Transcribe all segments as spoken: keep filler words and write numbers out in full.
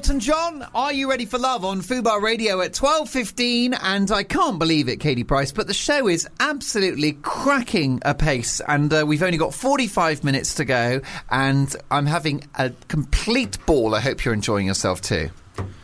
Elton John, Are You Ready for Love on Fubar Radio at twelve fifteen, and I can't believe it, Katie Price, but the show is absolutely cracking apace, and uh, we've only got forty-five minutes to go, and I'm having a complete ball. I hope you're enjoying yourself too.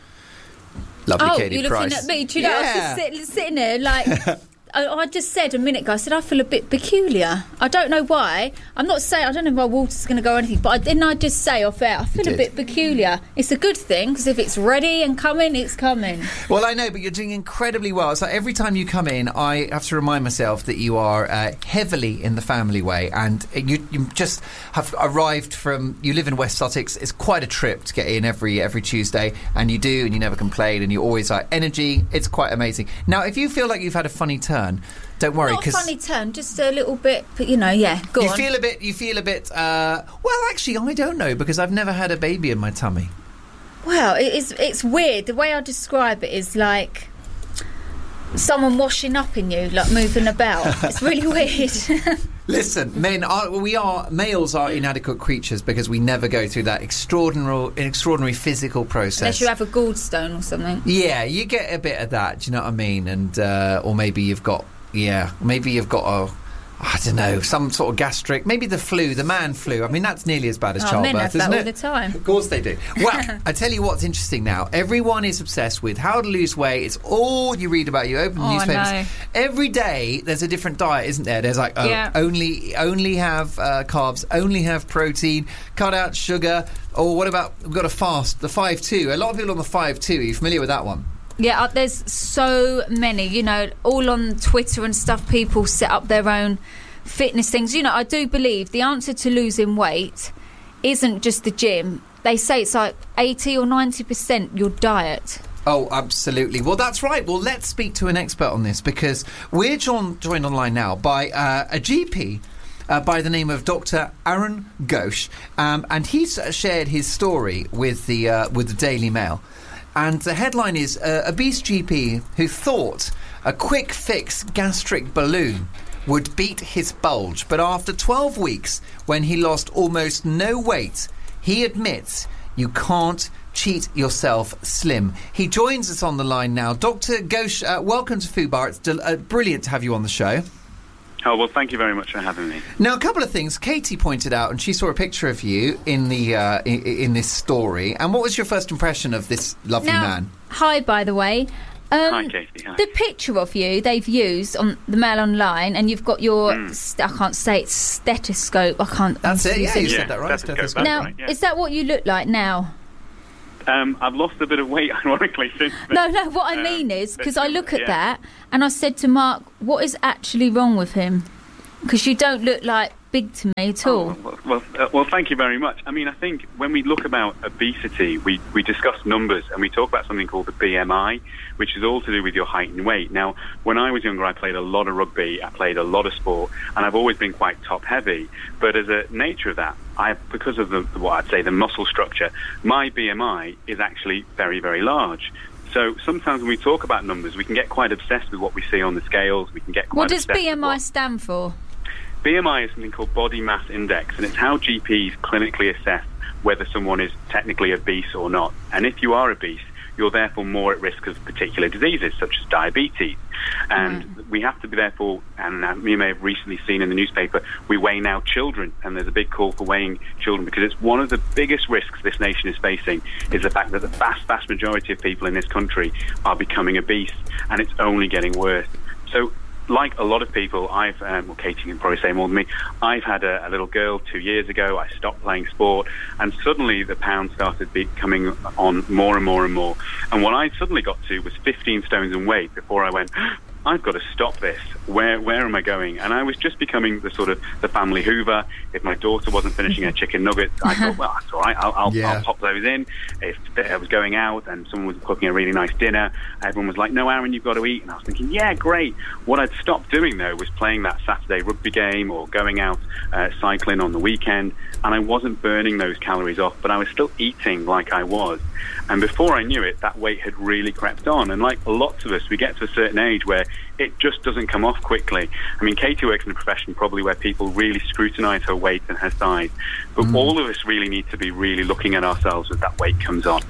Lovely, oh, Katie you're Price. looking at me. Do you know, yeah. I was just sit, sitting there like... I, I just said a minute ago, I said I feel a bit peculiar. I don't know why. I'm not saying, I don't know if my water's going to go or anything, but I, didn't I just say off air, I feel a bit peculiar. It's a good thing, because if it's ready and coming, it's coming. Well, I know, but you're doing incredibly well. So every time you come in, I have to remind myself that you are uh, heavily in the family way, and you, you just have arrived from, you live in West Sussex. It's quite a trip to get in every every Tuesday, and you do, and you never complain, and you always are energy. It's quite amazing. Now, if you feel like you've had a funny turn, don't worry. Not a funny turn, just a little bit, but you know, yeah, go you on. Feel a bit, you feel a bit, uh, well, actually, I don't know, because I've never had a baby in my tummy. Well, it is, it's weird. The way I describe it is like someone washing up in you, like moving about. It's really weird. Listen, men are, we are, males are inadequate creatures because we never go through that extraordinary, extraordinary physical process. Unless you have a gallstone or something. Yeah, you get a bit of that, do you know what I mean? And, uh, or maybe you've got, yeah, maybe you've got a, I don't know, some sort of gastric, maybe the flu, the man flu. I mean, that's nearly as bad as oh, childbirth, men have isn't that it? all the time. Of course they do. Well, I tell you what's interesting now. Everyone is obsessed with how to lose weight. It's all you read about. You open the oh, newspapers. I know. Every day there's a different diet, isn't there? There's like, oh, yeah. only only have uh, carbs, only have protein, cut out sugar. Or what about, we've got a fast, the five two. A lot of people on the five two. Are you familiar with that one? Yeah, uh, there's so many, you know, all on Twitter and stuff. People set up their own fitness things. You know, I do believe the answer to losing weight isn't just the gym. They say it's like eighty or ninety percent your diet. Oh, absolutely. Well, that's right. Well, let's speak to an expert on this, because we're joined, joined online now by uh, a G P uh, by the name of Doctor Aaron Ghosh, um, and he's uh, shared his story with the uh, with the Daily Mail. And the headline is uh, obese G P who thought a quick fix gastric balloon would beat his bulge, but after twelve weeks, when he lost almost no weight, he admits you can't cheat yourself slim. He joins us on the line now. Doctor Ghosh, uh, welcome to Fubar. It's del- uh, brilliant to have you on the show. Oh, well, thank you very much for having me. Now, a couple of things. Katie pointed out, and she saw a picture of you in the uh, in, in this story. And what was your first impression of this lovely now, man? Hi, by the way. Um, Hi, Katie. Hi. The picture of you they've used on the Mail Online, and you've got your, Mm. st- I can't say it, stethoscope. I can't. That's it, yeah, you Yeah, said that right. stethoscope, Stethoscope. Now, right, yeah. is that what you look like now? Um, I've lost a bit of weight, ironically, since then. No, no, what I Um, mean is, because but, I look at yeah. that, and I said to Mark, what is actually wrong with him? Because you don't look like big to me at all. Oh, well, well, uh, well, thank you very much. I mean, I think when we look about obesity, we, we discuss numbers, and we talk about something called the B M I, which is all to do with your height and weight. Now, when I was younger, I played a lot of rugby, I played a lot of sport, and I've always been quite top-heavy. But as a nature of that, I, because of the, what I'd say the muscle structure, my B M I is actually very, very large. So sometimes when we talk about numbers, we can get quite obsessed with what we see on the scales. We can get quite What does obsessed B M I with what- stand for? B M I is something called body mass index, and it's how G Ps clinically assess whether someone is technically obese or not. And if you are obese, you're therefore more at risk of particular diseases such as diabetes. And mm. we have to be therefore, and uh, you may have recently seen in the newspaper, we weigh now children, and there's a big call for weighing children, because it's one of the biggest risks this nation is facing, is the fact that the vast, vast majority of people in this country are becoming obese, and it's only getting worse. So like a lot of people, I've, um, well, Katie can probably say more than me, I've had a, a little girl two years ago. I stopped playing sport, and suddenly the pounds started be coming on more and more and more. And what I suddenly got to was fifteen stones in weight before I went, I've got to stop this. Where where am I going? And I was just becoming the sort of the family Hoover. If my daughter wasn't finishing her chicken nuggets, I thought, well, that's all right. I'll, I'll, Yeah. I'll pop those in. If I was going out and someone was cooking a really nice dinner, everyone was like, no, Aaron, you've got to eat. And I was thinking, yeah, great. What I'd stopped doing, though, was playing that Saturday rugby game or going out uh, cycling on the weekend. And I wasn't burning those calories off, but I was still eating like I was. And before I knew it, that weight had really crept on. And like lots of us, we get to a certain age where it just doesn't come off quickly. I mean, Katie works in a profession probably where people really scrutinise her weight and her size. But mm. all of us really need to be really looking at ourselves as that weight comes on.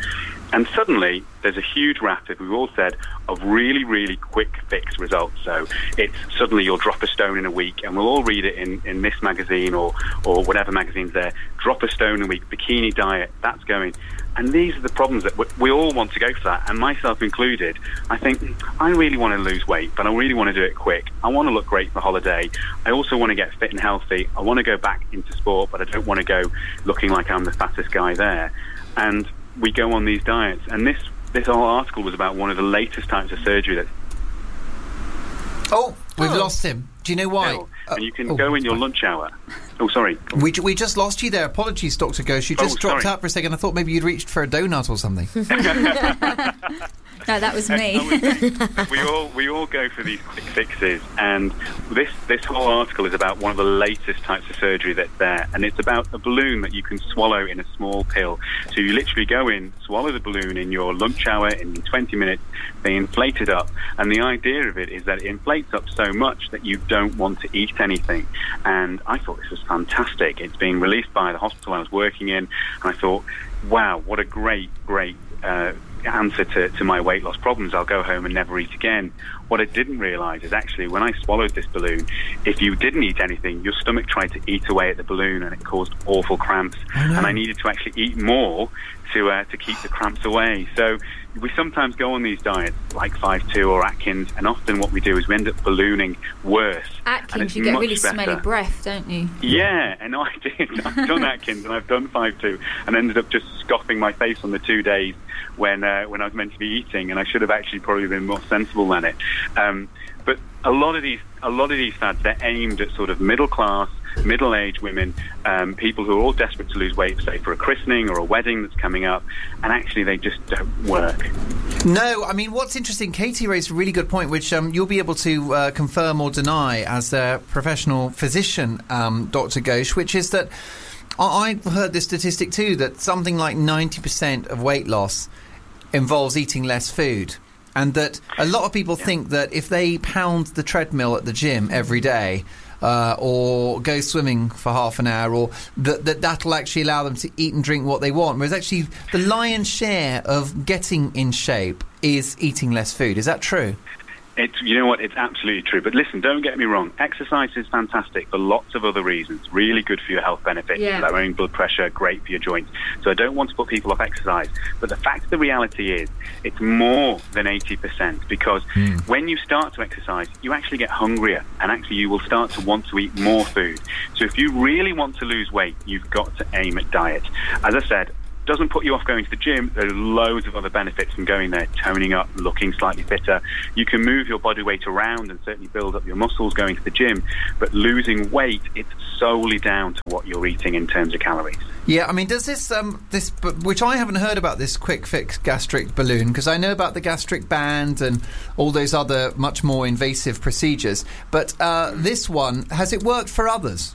And suddenly, there's a huge rapid, we've all said, of really, really quick fix results. So it's suddenly you'll drop a stone in a week, and we'll all read it in, in this magazine or, or whatever magazine's there. Drop a stone in a week, bikini diet, that's going. And these are the problems that we, we all want to go for that, and myself included. I think, I really want to lose weight, but I really want to do it quick. I want to look great for holiday. I also want to get fit and healthy. I want to go back into sport, but I don't want to go looking like I'm the fattest guy there. And we go on these diets, and this this whole article was about one of the latest types of surgery that. Oh, we've Oh. lost him. Do you know why? Oh, and you can Uh, go oh, in your lunch hour. Oh, sorry. We, we just lost you there. Apologies, Doctor Ghosh. You Oh, just dropped sorry. out for a second. I thought maybe you'd reached for a donut or something. No, that was me. we all we all go for these quick fixes, and this this whole article is about one of the latest types of surgery that's there, and it's about a balloon that you can swallow in a small pill. So you literally go in, swallow the balloon in your lunch hour in twenty minutes. They inflate it up, and the idea of it is that it inflates up so much that you don't want to eat anything. And I thought this was fantastic. It's being released by the hospital I was working in, and I thought, wow, what a great, great uh, answer to, to my weight loss problems. I'll go home and never eat again. What I didn't realise is actually when I swallowed this balloon, if you didn't eat anything, your stomach tried to eat away at the balloon, and it caused awful cramps. Oh, no. And I needed to actually eat more to uh, to keep the cramps away. So we sometimes go on these diets like five two or Atkins, and often what we do is we end up ballooning worse. and Atkins, it's you get much really better. smelly breath, don't you? Yeah, and I did. I've done Atkins and I've done five two, and ended up just scoffing my face on the two days when uh, when I was meant to be eating, and I should have actually probably been more sensible than it. Um, but a lot of these, a lot of these fads, they're aimed at sort of middle class, middle-aged women, um, people who are all desperate to lose weight, say for a christening or a wedding that's coming up, and actually they just don't work. No, I mean, what's interesting, Katie raised a really good point, which um, you'll be able to uh, confirm or deny as a professional physician, um, Doctor Ghosh, which is that I- I've heard this statistic too, that something like ninety percent of weight loss involves eating less food. And that a lot of people Yeah. think that if they pound the treadmill at the gym every day, uh, or go swimming for half an hour, or that, that that'll actually allow them to eat and drink what they want. Whereas actually the lion's share of getting in shape is eating less food. Is that true? It's, you know what, it's absolutely true. But listen, don't get me wrong. Exercise is fantastic for lots of other reasons. Really good for your health benefits, Yeah. lowering blood pressure, great for your joints. So I don't want to put people off exercise. But the fact of the reality is, it's more than eighty percent. Because when you start to exercise, you actually get hungrier. And actually you will start to want to eat more food. So if you really want to lose weight, you've got to aim at diet. As I said, doesn't put you off going to the gym. There are loads of other benefits from going there, toning up, looking slightly fitter. You can move your body weight around and certainly build up your muscles going to the gym, but losing weight, it's solely down to what you're eating in terms of calories. Yeah, I mean, does this, um, this, which I haven't heard about this quick fix gastric balloon, because I know about the gastric band and all those other much more invasive procedures, but uh, this one, has it worked for others?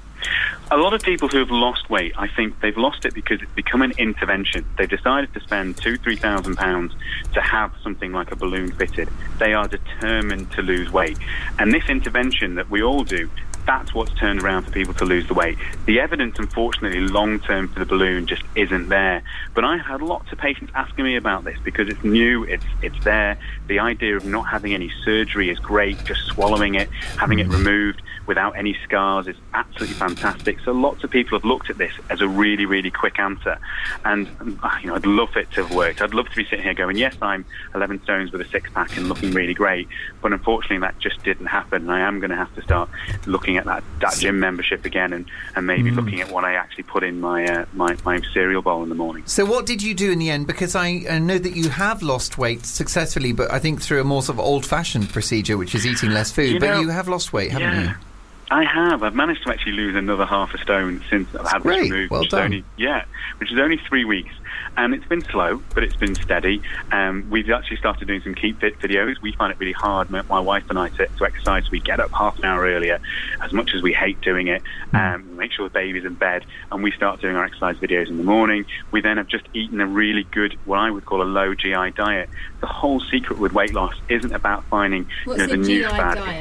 A lot of people who have lost weight, I think they've lost it because it's become an intervention. They've decided to spend two, three thousand pounds to have something like a balloon fitted. They are determined to lose weight, and this intervention that we all do, that's what's turned around for people to lose the weight. The evidence, unfortunately, long term for the balloon just isn't there. But I had lots of patients asking me about this because it's new, it's it's there. The idea of not having any surgery is great. Just swallowing it, having it removed without any scars is absolutely fantastic. So lots of people have looked at this as a really, really quick answer. And you know, I'd love it to have worked. I'd love to be sitting here going, yes, I'm eleven stones with a six-pack and looking really great. But unfortunately, that just didn't happen. And I am going to have to start looking at that, that gym membership again, and, and maybe mm. looking at what I actually put in my, uh, my my cereal bowl in the morning. So what did you do in the end? Because I, I know that you have lost weight successfully, but I think through a more sort of old-fashioned procedure, which is eating less food. You but know, you have lost weight, haven't yeah. you? I have. I've managed to actually lose another half a stone since I've had Great. this removed. Well which done. Is only, yeah, which is only three weeks. And it's been slow, but it's been steady. Um, we've actually started doing some Keep Fit videos. We find it really hard, my, my wife and I, to, to exercise. We get up half an hour earlier, as much as we hate doing it. Um, we make sure the baby's in bed, and we start doing our exercise videos in the morning. We then have just eaten a really good, what I would call a low G I diet. The whole secret with weight loss isn't about finding What's you know, a the new G I fad. diet?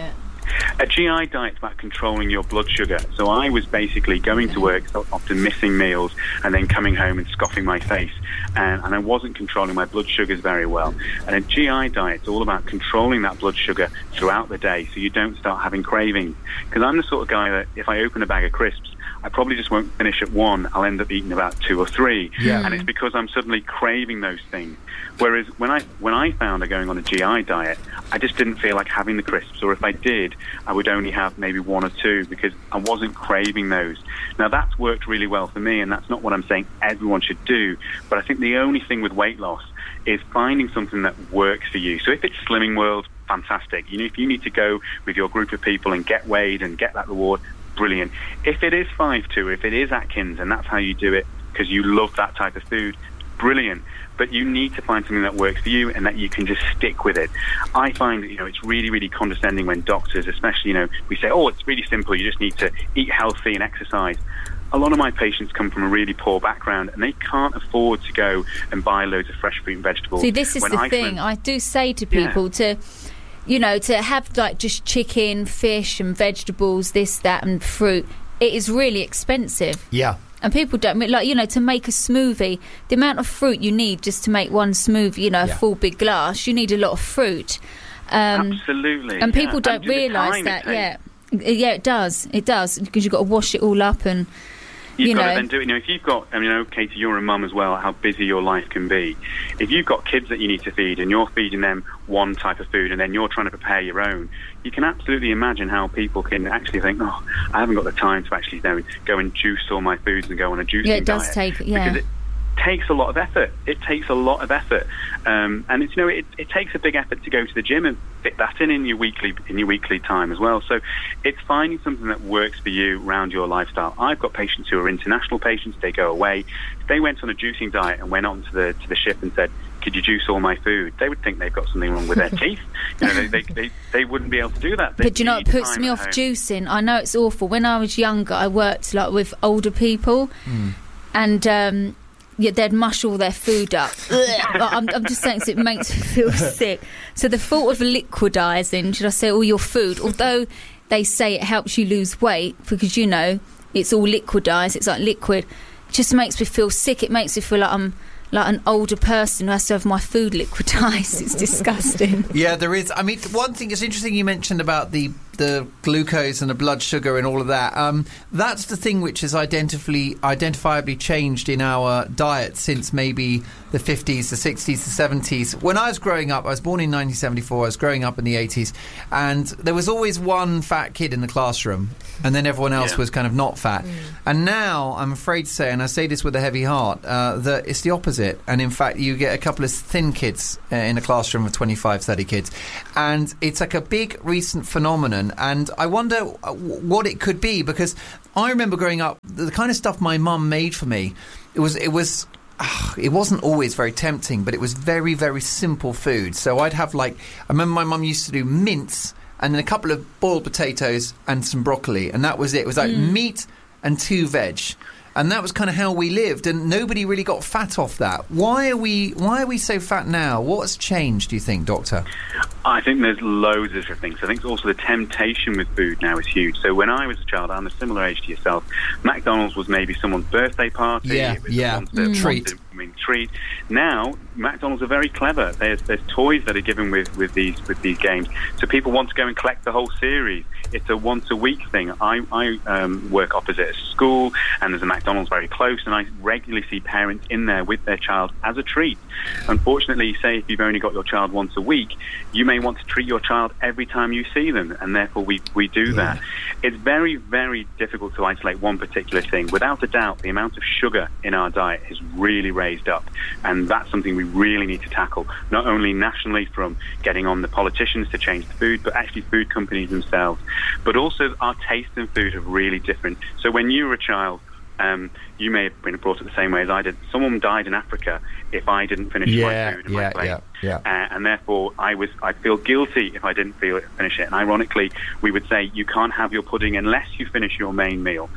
A G I diet's about controlling your blood sugar. So I was basically going to work, so often missing meals, and then coming home and scoffing my face. And, and I wasn't controlling my blood sugars very well. And a G I diet's all about controlling that blood sugar throughout the day so you don't start having cravings. Because I'm the sort of guy that if I open a bag of crisps, I probably just won't finish at one. I'll end up eating about two or three. Yeah. And it's because I'm suddenly craving those things. Whereas when I when I found I going on a G I diet, I just didn't feel like having the crisps. Or if I did, I would only have maybe one or two because I wasn't craving those. Now, that's worked really well for me, and that's not what I'm saying everyone should do. But I think the only thing with weight loss is finding something that works for you. So if it's Slimming World, fantastic. You know, if you need to go with your group of people and get weighed and get that reward, brilliant. If it is five two, if it is Atkins, and that's how you do it because you love that type of food, brilliant. But you need to find something that works for you and that you can just stick with it. I find that, you know, it's really, really condescending when doctors, especially, you know, we say, oh, it's really simple. You just need to eat healthy and exercise. A lot of my patients come from a really poor background and they can't afford to go and buy loads of fresh fruit and vegetables. See, this is when the I thing. I do say to people yeah. to... You know, to have like just chicken, fish and vegetables, this, that and fruit, it is really expensive. Yeah. And people don't, like, you know, to make a smoothie, the amount of fruit you need just to make one smoothie, you know, a yeah. full big glass, you need a lot of fruit. Um, Absolutely. And people yeah. don't and realise that, yeah. Yeah, it does. It does, because you've got to wash it all up and... You've you got know. to then do it. You know, if you've got, I mean, I know, Katie, you're a mum as well, how busy your life can be. If you've got kids that you need to feed and you're feeding them one type of food and then you're trying to prepare your own, you can absolutely imagine how people can actually think, oh, I haven't got the time to actually you know, go and juice all my foods and go on a juicing diet. Yeah, it does take, yeah. Because it takes a lot of effort. It takes a lot of effort. Um, and, it's, you know, it, it takes a big effort to go to the gym and fit that in in your weekly in your weekly time as well. So it's finding something that works for you around your lifestyle. I've got patients who are international patients. They go away. If they went on a juicing diet and went on to the to the ship and said, could you juice all my food? They would think they've got something wrong with their teeth. You know, they, they, they, they wouldn't be able to do that. They but do you know what puts time me at off home. juicing? I know it's awful. When I was younger, I worked like with older people Mm. and... Um, yeah, they'd mush all their food up. I'm, I'm just saying, 'cause it makes me feel sick. So the thought of liquidising, should I say, all your food, although they say it helps you lose weight because, you know, it's all liquidised, it's like liquid, it just makes me feel sick. It makes me feel like I'm like an older person who has to have my food liquidised. It's disgusting. Yeah, there is. I mean, one thing is interesting you mentioned about the the glucose and the blood sugar and all of that. Um, that's the thing which has identifiably, identifiably changed in our diet since maybe the fifties, the sixties, the seventies. When I was growing up, I was born in nineteen seventy-four, I was growing up in the eighties, and there was always one fat kid in the classroom, and then everyone else Yeah. was kind of not fat. Mm. And now, I'm afraid to say, and I say this with a heavy heart, uh, that it's the opposite. And in fact, you get a couple of thin kids uh, in a classroom of twenty-five, thirty kids. And it's like a big recent phenomenon. And I wonder what it could be, because I remember growing up, the kind of stuff my mum made for me, it was it was uh, it wasn't always very tempting, but it was very, very simple food. So I'd have like, I remember my mum used to do mince and then a couple of boiled potatoes and some broccoli, and that was it. It was like mm. meat and two veg. And that was kind of how we lived, and nobody really got fat off that. Why are we Why are we so fat now? What's changed, do you think, Doctor? I think there's loads of different things. I think also the temptation with food now is huge. So when I was a child, I'm a similar age to yourself, McDonald's was maybe someone's birthday party. Yeah, it was yeah. Mm. Treat. I mean, treat. Now, McDonald's are very clever. There's there's toys that are given with, with these with these games. So people want to go and collect the whole series. It's a once a week thing. I, I um, work opposite a school, and there's a McDonald's very close, and I regularly see parents in there with their child as a treat. Unfortunately, say if you've only got your child once a week, you may want to treat your child every time you see them, and therefore we, we do yeah. that. It's very, very difficult to isolate one particular thing. Without a doubt, the amount of sugar in our diet is really raised up, and that's something we really need to tackle, not only nationally from getting on the politicians to change the food, but actually food companies themselves. But also our taste in food are really different. So when you were a child, um, you may have been brought up the same way as I did. Someone died in Africa if I didn't finish yeah, my food in yeah, my plate. Yeah, yeah. Uh, and therefore I was I feel guilty if I didn't feel it, finish it. And ironically, we would say you can't have your pudding unless you finish your main meal.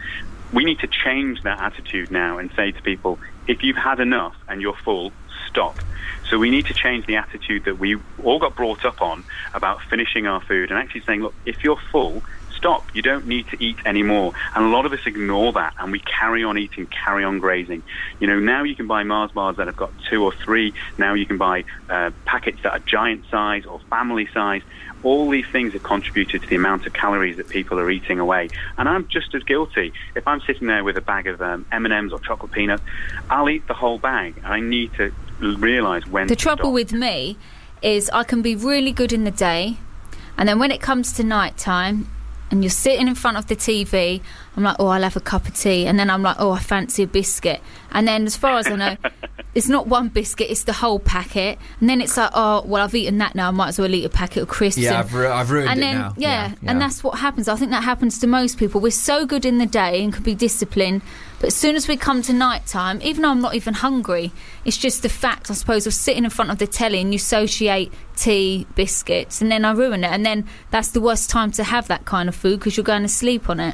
we need to change that attitude now and say to people, if you've had enough and you're full, stop. So we need to change the attitude that we all got brought up on about finishing our food and actually saying, look, if you're full, stop. You don't need to eat anymore. And a lot of us ignore that and we carry on eating, carry on grazing. You know, now you can buy Mars bars that have got two or three. Now you can buy uh, packets that are giant size or family size. All these things have contributed to the amount of calories that people are eating away. And I'm just as guilty. If I'm sitting there with a bag of um, M and M's or chocolate peanuts, I'll eat the whole bag. And I need to realise when The to trouble stop. with me is I can be really good in the day, and then when it comes to night time and you're sitting in front of the T V, I'm like, oh, I'll have a cup of tea. And then I'm like, oh, I fancy a biscuit. And then as far as I know, it's not one biscuit, it's the whole packet. And then it's like, oh, well, I've eaten that now, I might as well eat a packet of crisps. Yeah, and, I've, ru- I've ruined and it then, now. Yeah, Yeah, yeah. and that's what happens. I think that happens to most people. We're so good in the day and can be disciplined, but as soon as we come to night time, even though I'm not even hungry, it's just the fact, I suppose, of sitting in front of the telly and you associate tea, biscuits, and then I ruin it. And then that's the worst time to have that kind of food because you're going to sleep on it.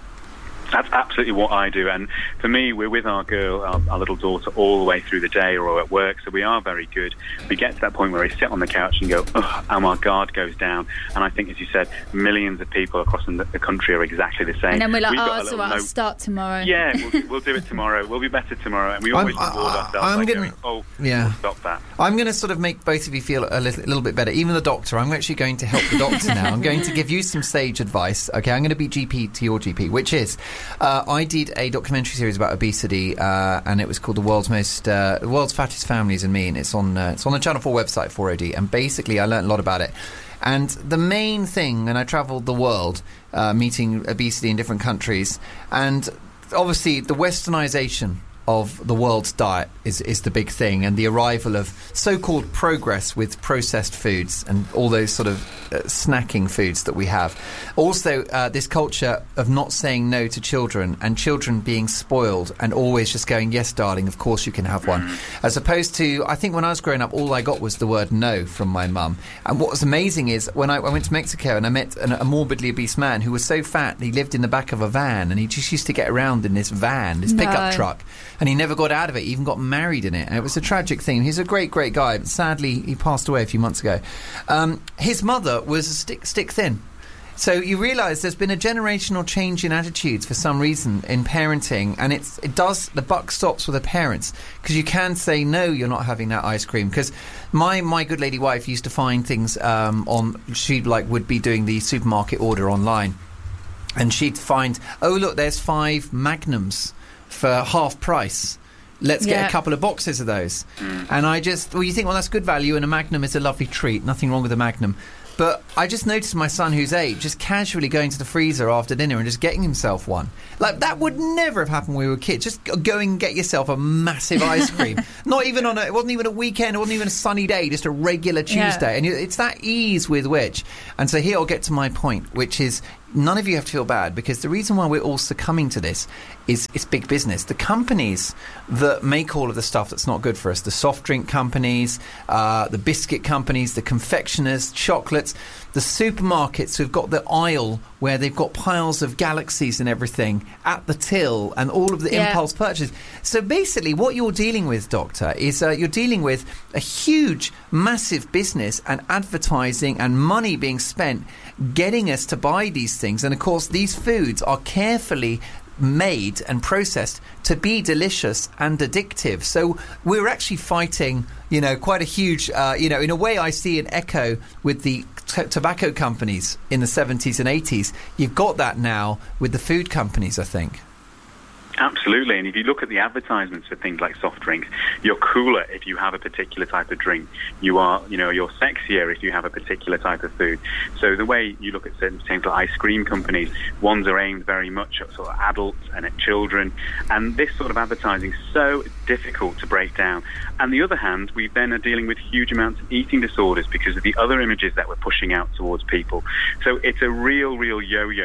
That's absolutely what I do. And for me, we're with our girl, our, our little daughter, all the way through the day or at work, so we are very good. We get to that point where we sit on the couch and go, ugh, and our guard goes down. And I think, as you said, millions of people across the, the country are exactly the same. And then we're like, We've got oh, a it's little all right, I'll note- start tomorrow. Yeah, we'll, we'll do it tomorrow. We'll be better tomorrow. And we always I'm- reward I- ourselves I'm by gonna- going, oh, yeah. we'll stop that. I'm going to sort of make both of you feel a little, a little bit better. Even the doctor, I'm actually going to help the doctor now. I'm going to give you some sage advice. Okay, I'm going to be G P to your G P, which is, uh, I did a documentary series about obesity, uh, and it was called The World's Most, uh, The World's Fattest Families and Me, and it's on, uh, it's on the Channel four website, four O D, and basically I learned a lot about it. And the main thing, and I travelled the world, uh, meeting obesity in different countries, and obviously the westernisation of the world's diet is, is the big thing, and the arrival of so-called progress with processed foods and all those sort of uh, snacking foods that we have. Also, uh, this culture of not saying no to children and children being spoiled and always just going, yes, darling, of course you can have one. As opposed to, I think when I was growing up, all I got was the word no from my mum. And what was amazing is when I, I went to Mexico and I met an, a morbidly obese man who was so fat he lived in the back of a van, and he just used to get around in this van, this No. pickup truck. And he never got out of it. He even got married in it. And it was a tragic thing. He's a great, great guy. But sadly, he passed away a few months ago. Um, his mother was a stick, stick thin. So you realise there's been a generational change in attitudes for some reason in parenting. And it's, it does, the buck stops with the parents. Because you can say, no, you're not having that ice cream. Because my, my good lady wife used to find things um, on, she like would be doing the supermarket order online. And she'd find, oh, look, there's five Magnums for half price. Let's get Yeah. a couple of boxes of those. And I just, well, you think, well, that's good value, and a Magnum is a lovely treat. Nothing wrong with a Magnum. But I just noticed my son, who's eight, just casually going to the freezer after dinner and just getting himself one. Like, that would never have happened when we were kids. Just go and get yourself a massive ice cream. Not even on a, it wasn't even a weekend, it wasn't even a sunny day, just a regular Tuesday. Yeah. And you- it's that ease with which. And so here I'll get to my point, which is, none of you have to feel bad, because the reason why we're all succumbing to this is it's big business. The companies that make all of the stuff that's not good for us, the soft drink companies, uh, the biscuit companies, the confectioners, chocolates, the supermarkets who've got the aisle where they've got piles of Galaxies and everything at the till, and all of the Yeah. impulse purchase. So basically what you're dealing with, Doctor, is uh, you're dealing with a huge, massive business and advertising and money being spent getting us to buy these things. And of course these foods are carefully made and processed to be delicious and addictive. So we're actually fighting, you know, quite a huge, uh, you know, in a way I see an echo with the t- tobacco companies in the seventies and eighties. You've got that now with the food companies, I think. Absolutely, and if you look at the advertisements for things like soft drinks, you're cooler if you have a particular type of drink. You are, you know, you're sexier if you have a particular type of food. So the way you look at certain things like ice cream companies, ones are aimed very much at sort of adults and at children, and this sort of advertising is so difficult to break down. On the other hand, we then are dealing with huge amounts of eating disorders because of the other images that we're pushing out towards people. So it's a real, real yo-yo, but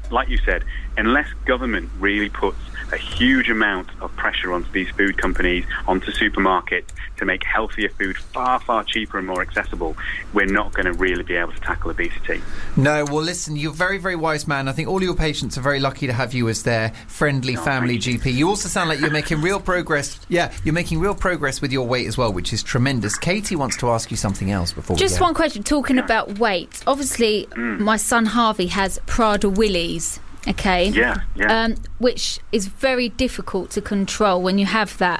like you said, unless government really puts a huge amount of pressure onto these food companies, onto supermarkets, to make healthier food far, far cheaper and more accessible, we're not going to really be able to tackle obesity. No, well, listen, you're a very, very wise man. I think all your patients are very lucky to have you as their friendly Oh, family thank you. G P. You also sound like you're making real progress. Yeah, you're making real progress with your weight as well, which is tremendous. Katie wants to ask you something else before we Just go. one question, talking about weight. Obviously, Mm. my son Harvey has Prader-Willi's, okay? Yeah, yeah. Um, which is very difficult to control when you have that.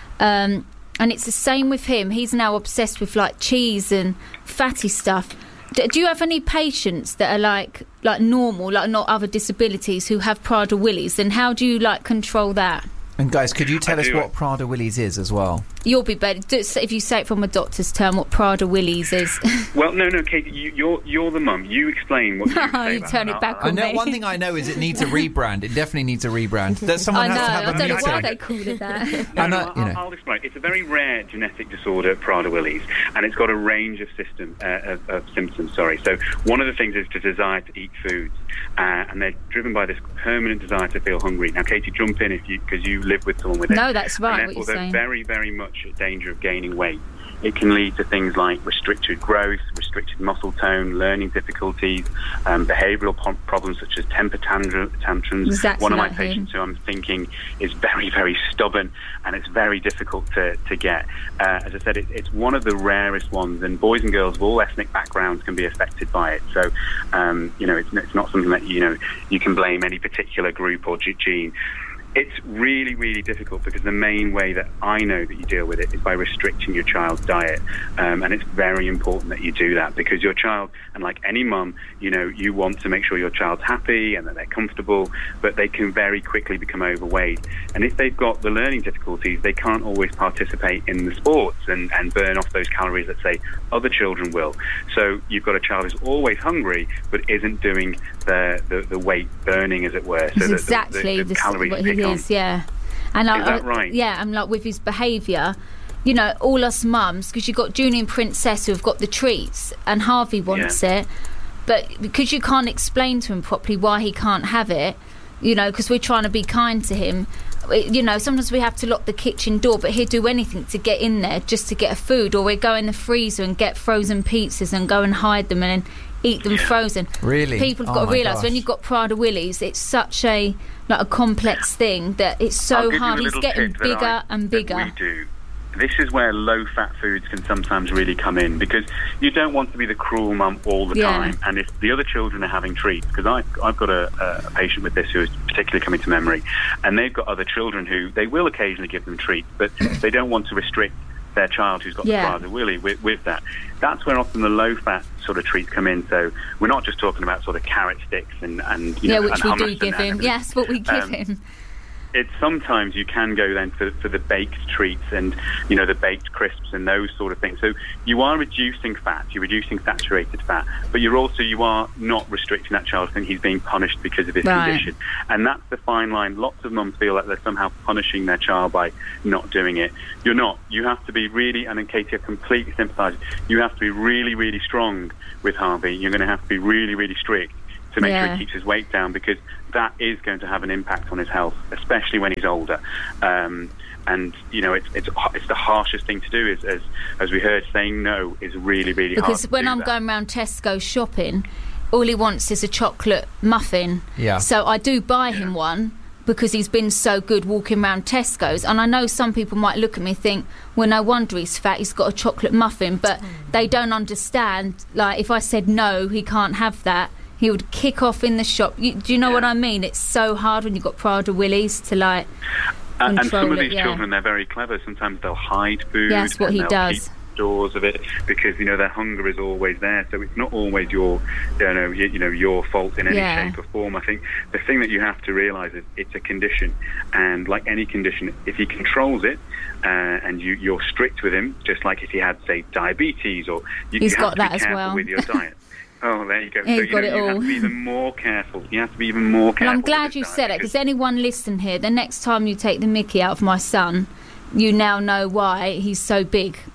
Um, and it's the same with him. He's now obsessed with, like, cheese and fatty stuff. D- do you have any patients that are, like, like normal, like not other disabilities, who have Prader-Willi's? And how do you, like, control that? And guys, could you tell I us do. what Prader-Willi's is as well? You'll be better. Do, if you say it from a doctor's term, what Prader-Willi's is. Well, no, no, Katie, you, you're you're the mum. You explain what you would say You about turn that. it back I- I know me. one thing I know is it needs a rebrand. It definitely needs a rebrand. That someone I know. has to have I a don't know meeting. why they call it that. No, I know, no, you I'll, know. I'll explain. It's a very rare genetic disorder, Prader-Willi's, and it's got a range of system uh, of, of symptoms. Sorry. So one of the things is the desire to eat foods, uh, and they're driven by this permanent desire to feel hungry. Now, Katie, jump in if you because you live with someone with it. No, that's right, And what therefore, you're they're saying. very, very much at danger of gaining weight. It can lead to things like restricted growth, restricted muscle tone, learning difficulties, um, behavioural po- problems such as temper tantrum, tantrums. Exactly One of my like him. patients who I'm thinking is very, very stubborn, and it's very difficult to, to get. Uh, as I said, it, it's one of the rarest ones, and boys and girls of all ethnic backgrounds can be affected by it. So, um, you know, it's, it's not something that, you know, you can blame any particular group or ge- gene. It's really, really difficult because the main way that I know that you deal with it is by restricting your child's diet. Um, and it's very important that you do that because your child, and like any mum, you know, you want to make sure your child's happy and that they're comfortable, but they can very quickly become overweight. And if they've got the learning difficulties, they can't always participate in the sports and, and burn off those calories that, say, other children will. So you've got a child who's always hungry but isn't doing the, the, the weight burning, as it were. So It's that exactly the, the, the the, calories what pick he on. is, yeah. And Is I, that I- right? Yeah, and like with his behaviour, you know, all us mums, because you've got Junior and Princess who have got the treats, and Harvey wants Yeah. it, but because you can't explain to him properly why he can't have it, you know, because we're trying to be kind to him. It- you know, sometimes we have to lock the kitchen door, but he'll do anything to get in there just to get a food, or we go in the freezer and get frozen pizzas and go and hide them and then eat them frozen. Really? People have Oh got to my realise gosh. when you've got Prader-Willi's, it's such a like a complex thing that it's I'll so give you hard. a He's little getting tip that bigger I- and that bigger. we do. This is where low-fat foods can sometimes really come in because you don't want to be the cruel mum all the Yeah. time. And if the other children are having treats, because I've, I've got a, a patient with this who is particularly coming to memory, and they've got other children who they will occasionally give them treats, but they don't want to restrict their child who's got Yeah. the Prader-Willi with, with that. That's where often the low-fat sort of treats come in. So we're not just talking about sort of carrot sticks and, and you Yeah, know, which and we do hummus give and him. that. Yes, what we give Um, him. It's sometimes you can go then for, for the baked treats and, you know, the baked crisps and those sort of things. So you are reducing fat, you're reducing saturated fat, but you're also, you are not restricting that child. I think he's being punished because of his Right. condition. And that's the fine line. Lots of mums feel like they're somehow punishing their child by not doing it. You're not. You have to be really, and in Katie, I completely sympathise, you have to be really, really strong with Harvey. You're going to have to be really, really strict to make sure Yeah. he keeps his weight down, because that is going to have an impact on his health, especially when he's older. Um, and you know, it's it's it's the harshest thing to do. Is as as we heard, saying no is really really hard. Because to when do I'm that. going around Tesco shopping, all he wants is a chocolate muffin. Yeah. So I do buy him one because he's been so good walking around Tesco's. And I know some people might look at me and think, well, no wonder he's fat, he's got a chocolate muffin. But they don't understand, like, if I said no, he can't have that, he would kick off in the shop. You, do you know Yeah. what I mean? It's so hard when you've got Prader-Willi's to, like, And, and some control of it, these yeah. children, they're very clever. Sometimes they'll hide food. Yes, what and he they'll does. Keep stores of it because you know their hunger is always there. So it's not always your, you know, you, you know, your fault in any Yeah. shape or form. I think the thing that you have to realise is it's a condition, and like any condition, if he controls it uh, and you, you're strict with him, just like if he had, say, diabetes, or you, He's you got have to that be as careful well. with your diet. Oh, there you go. He's so you, got know, it you have all. to be even more careful. You have to be even more careful. And I'm with glad this you diet said it, because- because anyone listening here, the next time you take the mickey out of my son, you now know why he's so big.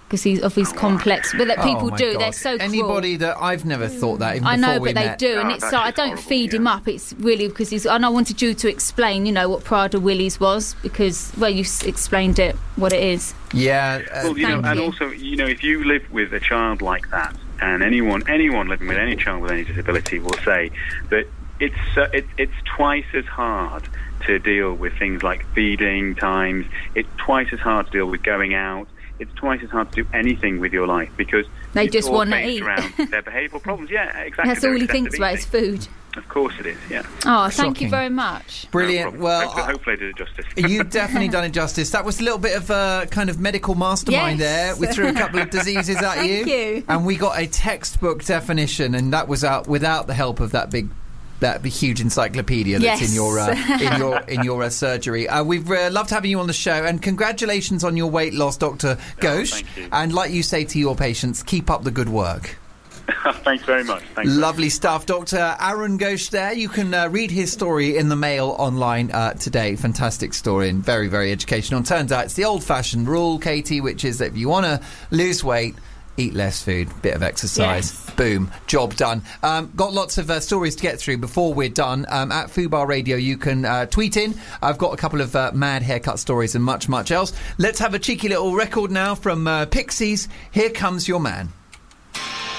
because he's of his complex. But that people oh do, God. they're so cruel. Anybody that I've never thought that. Even I know, before we but they met. do, Oh, and it's that's like I just don't horrible, feed yeah. him up. It's really because he's. And I wanted you to explain, you know, what Prada Willies was, because well, you s- explained it what it is. Yeah. Uh, Well, you know, Thank and you. also, you know, if you live with a child like that, and anyone anyone living with any child with any disability will say that it's uh, it, it's twice as hard to deal with things like feeding times. It's twice as hard to deal with going out. It's twice as hard to do anything with your life because They it's just all wanna based eat. around their behavioural problems. Yeah, exactly. That's all Their he thinks excessive about is eating. food. Of course it is. Yeah. Oh, thank Shocking. you very much. Brilliant. No problem. Well, hopefully, I- hopefully I did it justice. You've definitely done it justice. That was a little bit of a kind of medical mastermind Yes. there. We threw a couple of diseases at you. Thank you. And we got a textbook definition, and that was out without the help of that big that big, huge encyclopedia that's Yes. in your uh, in your in your uh, surgery. Uh, we've uh, loved having you on the show, and congratulations on your weight loss, Doctor Ghosh. thank you. And like you say to your patients, keep up the good work. Thanks very much. Thanks. Lovely stuff. Doctor Aaron Ghosh there. You can uh, read his story in the Mail online uh, today. Fantastic story and very, very educational. And turns out it's the old-fashioned rule, Katie, which is that if you want to lose weight, eat less food, bit of exercise. Yes. Boom, job done. Um, got lots of uh, stories to get through before we're done. Um, at Fubar Radio, you can uh, tweet in. I've got a couple of uh, mad haircut stories and much, much else. Let's have a cheeky little record now from uh, Pixies. Here Comes Your Man.